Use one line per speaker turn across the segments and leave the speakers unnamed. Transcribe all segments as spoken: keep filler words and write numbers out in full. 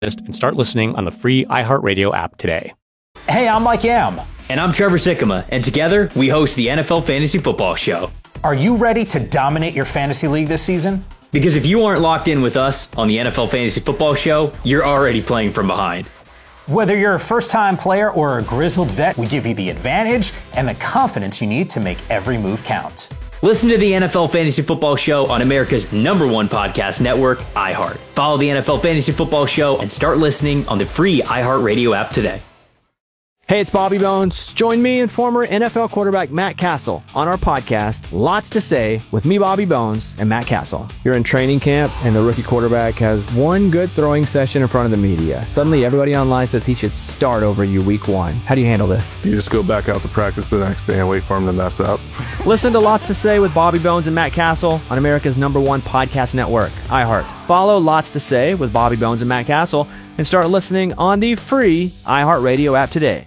and start listening on the free iHeartRadio app today.
Hey, I'm Mike Yam.
And I'm Trevor Sikkema, and together we host the N F L Fantasy Football Show.
Are you ready to dominate your fantasy league this season?
Because if you aren't locked in with us on the N F L Fantasy Football Show, you're already playing from behind.
Whether you're a first-time player or a grizzled vet, we give you the advantage and the confidence you need to make every move count.
Listen to the N F L Fantasy Football Show on America's number one podcast network, iHeart. Follow the N F L Fantasy Football Show and start listening on the free iHeartRadio app today.
Hey, it's Bobby Bones. Join me and former N F L quarterback Matt Castle on our podcast, Lots to Say, with me, Bobby Bones, and Matt Castle. You're in training camp, and the rookie quarterback has one good throwing session in front of the media. Suddenly, everybody online says he should start over you week one. How do you handle this?
You just go back out to practice the next day and wait for him to mess up.
Listen to Lots to Say with Bobby Bones and Matt Castle on America's number one podcast network, iHeart. Follow Lots to Say with Bobby Bones and Matt Castle and start listening on the free iHeartRadio app today.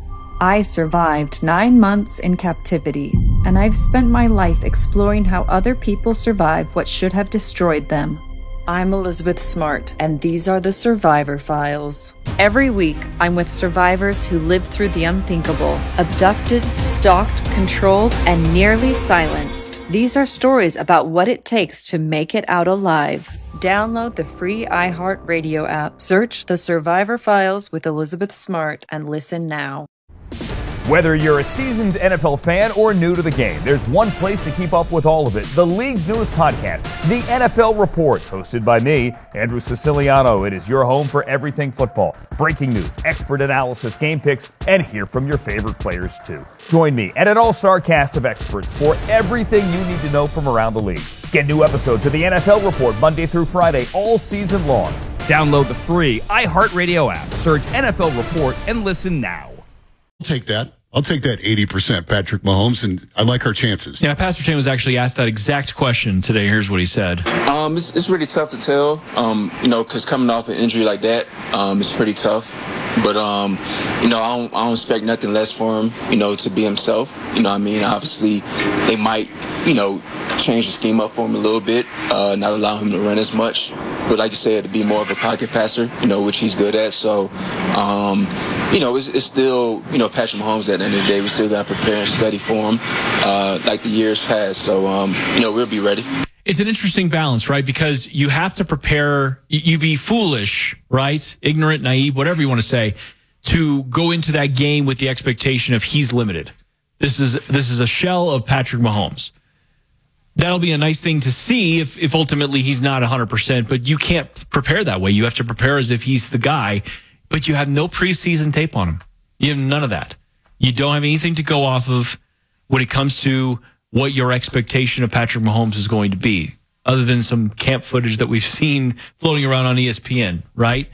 I survived nine months in captivity, and I've spent my life exploring how other people survive what should have destroyed them. I'm Elizabeth Smart, and these are the Survivor Files. Every week, I'm with survivors who lived through the unthinkable, abducted, stalked, controlled, and nearly silenced. These are stories about what it takes to make it out alive. Download the free iHeartRadio app, search The Survivor Files with Elizabeth Smart, and listen now.
Whether you're a seasoned N F L fan or new to the game, there's one place to keep up with all of it. The league's newest podcast, The N F L Report, hosted by me, Andrew Siciliano. It is your home for everything football. Breaking news, expert analysis, game picks, and hear from your favorite players too. Join me and an all-star cast of experts for everything you need to know from around the league. Get new episodes of The N F L Report Monday through Friday all season long. Download the free iHeartRadio app. Search N F L Report and listen now.
I'll take that. I'll take that eighty percent Patrick Mahomes, and I like our chances.
Yeah, Pastor Shane was actually asked that exact question today. Here's what he said.
Um, it's, it's really tough to tell, um, you know, because coming off an injury like that, um, it's pretty tough. But, um, you know, I don't, I don't expect nothing less for him, you know, to be himself. You know what I mean? Obviously, they might, you know, change the scheme up for him a little bit, uh, not allow him to run as much. But like you said, to be more of a pocket passer, you know, which he's good at. So, um, you know, it's, it's still, you know, Patrick Mahomes at the end of the day. We still got to prepare and study for him uh, like the years past. So, um, you know, we'll be ready.
It's an interesting balance, right? Because you have to prepare, you be foolish, right? Ignorant, naive, whatever you want to say, to go into that game with the expectation of he's limited. This is this is a shell of Patrick Mahomes. That'll be a nice thing to see if, if ultimately he's not one hundred percent, but you can't prepare that way. You have to prepare as if he's the guy, but you have no preseason tape on him. You have none of that. You don't have anything to go off of when it comes to what your expectation of Patrick Mahomes is going to be, other than some camp footage that we've seen floating around on E S P N, right?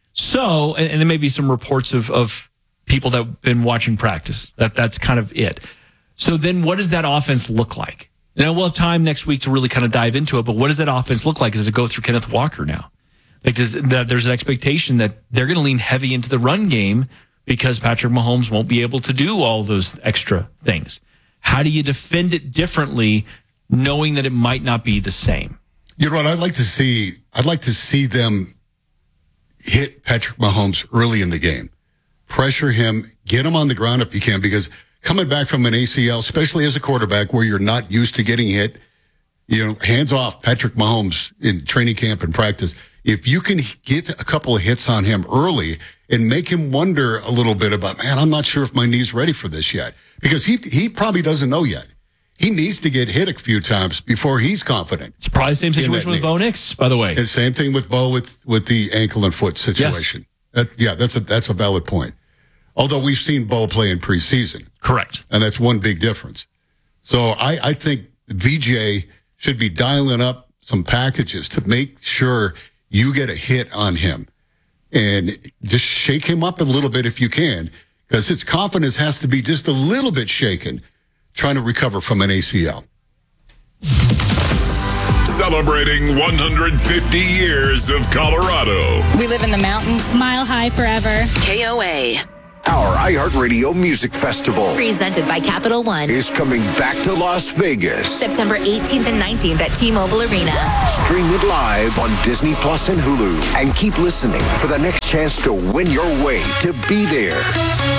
So, and, and there may be some reports of, of people that have been watching practice. That That's kind of it. So then what does that offense look like? Now, we'll have time next week to really kind of dive into it, but what does that offense look like as it go through Kenneth Walker now? Like, does, that there's an expectation that they're going to lean heavy into the run game because Patrick Mahomes won't be able to do all those extra things. How do you defend it differently, knowing that it might not be the same?
You know what? I'd like to see. I'd like to see them hit Patrick Mahomes early in the game, pressure him, get him on the ground if you can, because coming back from an A C L, especially as a quarterback where you're not used to getting hit, you know, hands off Patrick Mahomes in training camp and practice. If you can get a couple of hits on him early and make him wonder a little bit about, man, I'm not sure if my knee's ready for this yet, because he he probably doesn't know yet. He needs to get hit a few times before he's confident.
It's probably the same situation with Bo Nix, by the way.
And same thing with Bo with, with the ankle and foot situation. Yes. That, yeah, that's a that's a valid point. Although we've seen Bo play in preseason.
Correct.
And that's one big difference. So I, I think V J should be dialing up some packages to make sure you get a hit on him. And just shake him up a little bit if you can, because his confidence has to be just a little bit shaken trying to recover from an A C L.
Celebrating one hundred fifty years of Colorado.
We live in the mountains.
Mile high forever.
K O A. Our iHeartRadio Music Festival
presented by Capital One
is coming back to Las Vegas.
September eighteenth and nineteenth at T-Mobile Arena.
Stream it live on Disney Plus and Hulu. And keep listening for the next chance to win your way to be there.